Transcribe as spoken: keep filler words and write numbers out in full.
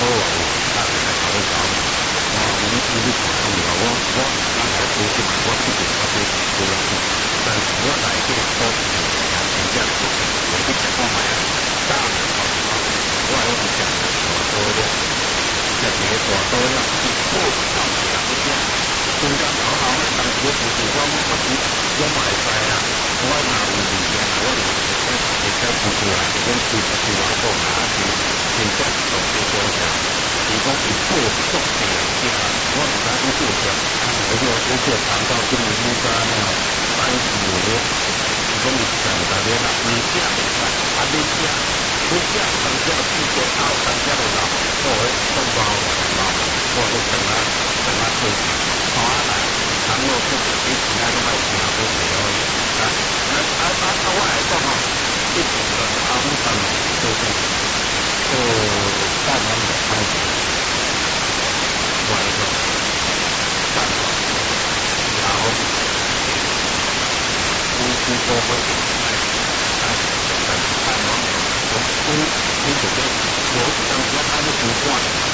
好啊，大家来讨论讨论。我我们你你看有啊，我我刚才说即嘛，我一直我对做落去，但是我来这个考试也真正做，我去吃看卖啊，大的考试考试，我还有讲大多了，食个大多了，一过到两个家，中间好好的，但是我不是我我我我买菜啊，我拿有物件，我就会会再付出来，就讲对对我讲啊，是真正做最多少。如果是过足地家，我唔知你过着，我就我就谈到今年那个那个三十五，如果你讲大家啦，你食袂使，啊你食，你食当家四个out，当家就老，我会送包我来包，我会等啊等啊退去，好啊来，倘若不你其他都卖听不是哦，啊啊啊啊啊我来讲吼，一直个阿姆当做做做大王的开始。我来说，干活，然后夫妻都会哎哎，但是干完我我我准备我当时他就不管。